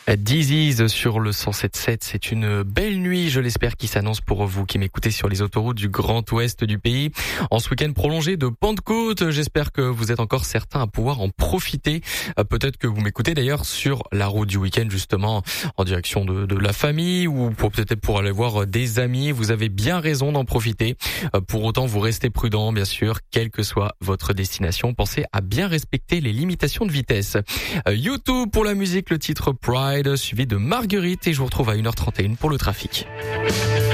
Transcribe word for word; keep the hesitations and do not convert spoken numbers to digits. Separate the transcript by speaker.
Speaker 1: Disease sur le cent sept virgule sept, c'est une belle nuit, je l'espère, qui s'annonce pour vous qui m'écoutez sur les autoroutes du Grand Ouest du pays. En ce week-end prolongé de Pentecôte, j'espère que vous êtes encore certains à pouvoir en profiter. Peut-être que vous m'écoutez d'ailleurs sur la route du week-end, justement, en direction de, de la famille ou pour peut-être pour aller voir des amis. Vous avez bien raison d'en profiter. Pour autant, vous restez prudent, bien sûr, quelle que soit votre destination. Pensez à bien respecter les limitations de vitesse. YouTube pour la musique, le titre Pride, suivi de Marguerite, et je vous retrouve à une heure trente et une pour le trafic.